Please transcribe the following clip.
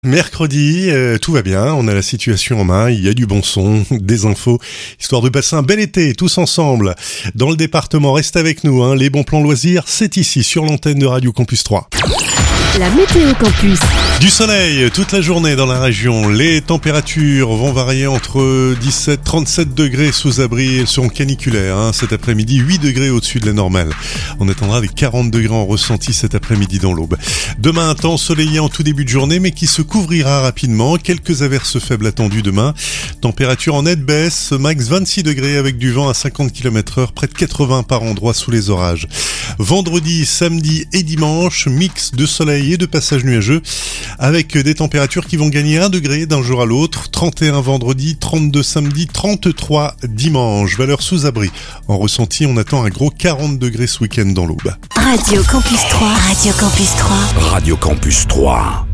Mercredi, tout va bien, on a la situation en main, il y a du bon son, des infos, histoire de passer un bel été tous ensemble. Dans le département, reste avec nous, les bons plans loisirs, c'est ici sur l'antenne de Radio Campus 3. La météo campus. Du soleil toute la journée dans la région. Les températures vont varier entre 17-37 degrés sous abri. Elles seront caniculaires cet après-midi, 8 degrés au-dessus de la normale. On attendra les 40 degrés en ressenti cet après-midi dans l'Aube. Demain, un temps ensoleillé en tout début de journée, mais qui se couvrira rapidement. Quelques averses faibles attendues demain. Température en nette baisse, max 26 degrés avec du vent à 50 km/h, près de 80 par endroit sous les orages. Vendredi, samedi et dimanche, mix de soleil et de passage nuageux, avec des températures qui vont gagner 1 degré d'un jour à l'autre, 31 vendredi, 32 samedi, 33 dimanche. Valeur sous abri. En ressenti, on attend un gros 40 degrés ce week-end dans l'Aube. Radio Campus 3. Radio Campus 3. Radio Campus 3.